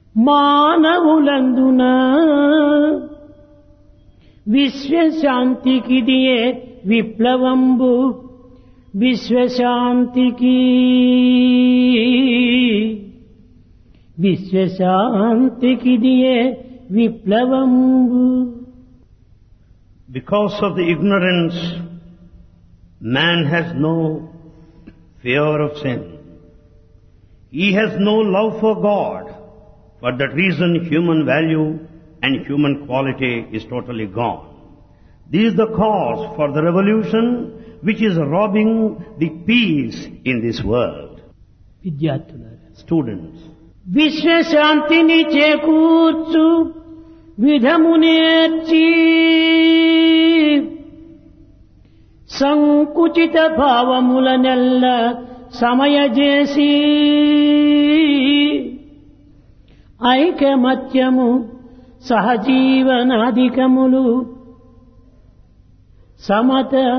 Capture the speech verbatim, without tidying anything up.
మానవులందున విశ్వశాంతికిదియే విప్లవంబు విశ్వశాంతికి విశ్వశాంతికిదియే విప్లవంబు. Because of the ignorance, man has no fear of sin. He has no love for God. For that reason, human value and human quality is totally gone. This is the cause for the revolution which is robbing the peace in this world. విద్యార్థులారా, Students, విశ్వశాంతిని చేకూర్చు విధమునేర్చి సంకుచిత భావములనెల్ల సమయజేసి ఐకమత్యము సహజీవనాధికములు సమత